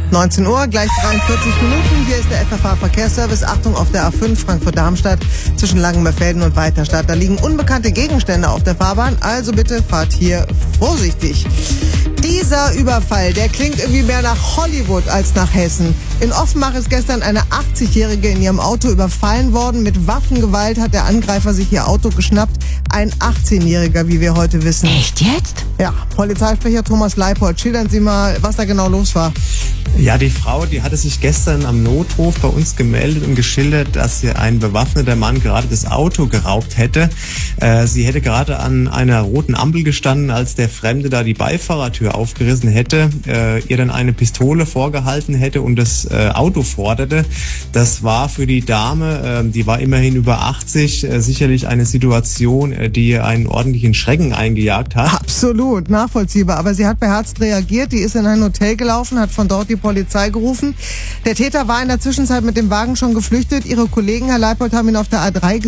19 Uhr, gleich 43 Minuten. Hier ist der FFH-Verkehrsservice. Achtung auf der A5 Frankfurt-Darmstadt zwischen Langenmerfelden und Weiterstadt. Da liegen unbekannte Gegenstände auf der Fahrbahn, also bitte fahrt hier vorsichtig. Dieser Überfall, der klingt irgendwie mehr nach Hollywood als nach Hessen. In Offenbach ist gestern eine 80-Jährige in ihrem Auto überfallen worden. Mit Waffengewalt hat der Angreifer sich ihr Auto geschnappt. Ein 18-Jähriger, wie wir heute wissen. Echt jetzt? Ja, Polizeisprecher Thomas Leipold. Schildern Sie mal, was da genau los war. Ja, die Frau, die hatte sich gestern am Notruf bei uns gemeldet und geschildert, dass ihr ein bewaffneter Mann gerade das Auto geraubt hätte. Sie hätte gerade an einer roten Ampel gestanden, als der Fremde da die Beifahrertür aufgerissen hätte, ihr dann eine Pistole vorgehalten hätte und das Auto forderte. Das war für die Dame, die war immerhin über 80, sicherlich eine Situation, die ihr einen ordentlichen Schrecken eingejagt hat. Absolut, nachvollziehbar. Aber sie hat beherzt reagiert. Die ist in ein Hotel gelaufen, hat von dort die Polizei gerufen. Der Täter war in der Zwischenzeit mit dem Wagen schon geflüchtet. Ihre Kollegen, Herr Leipold, haben ihn auf der A3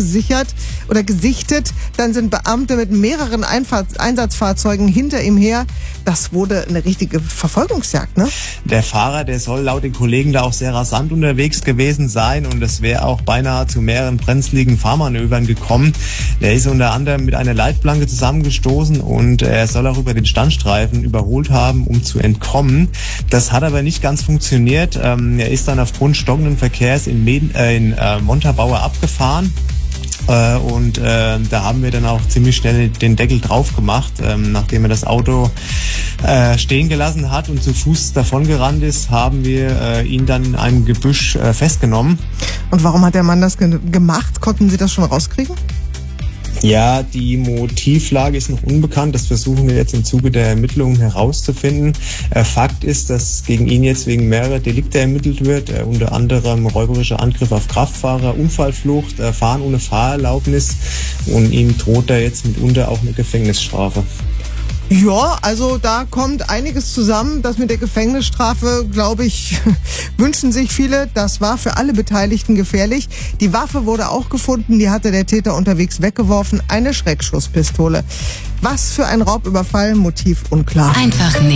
gesichtet. Dann sind Beamte mit mehreren Einsatzfahrzeugen hinter ihm her. Das wurde eine richtige Verfolgungsjagd, ne? Der Fahrer, der soll laut den Kollegen da auch sehr rasant unterwegs gewesen sein und es wäre auch beinahe zu mehreren brenzligen Fahrmanövern gekommen. Der ist unter anderem mit einer Leitplanke zusammengestoßen und er soll auch über den Standstreifen überholt haben, um zu entkommen. Das hat aber nicht ganz funktioniert. Er ist dann aufgrund stockenden Verkehrs in Montabaur abgefahren. Und da haben wir dann auch ziemlich schnell den Deckel drauf gemacht. Nachdem er das Auto stehen gelassen hat und zu Fuß davongerannt ist, haben wir ihn dann in einem Gebüsch festgenommen. Und warum hat der Mann das gemacht? Konnten Sie das schon rauskriegen? Ja, die Motivlage ist noch unbekannt. Das versuchen wir jetzt im Zuge der Ermittlungen herauszufinden. Fakt ist, dass gegen ihn jetzt wegen mehrerer Delikte ermittelt wird, unter anderem räuberischer Angriff auf Kraftfahrer, Unfallflucht, Fahren ohne Fahrerlaubnis und ihm droht da jetzt mitunter auch eine Gefängnisstrafe. Ja, also da kommt einiges zusammen. Das mit der Gefängnisstrafe, glaube ich, wünschen sich viele. Das war für alle Beteiligten gefährlich. Die Waffe wurde auch gefunden. Die hatte der Täter unterwegs weggeworfen. Eine Schreckschusspistole. Was für ein Raubüberfall? Motiv unklar. Einfach nicht.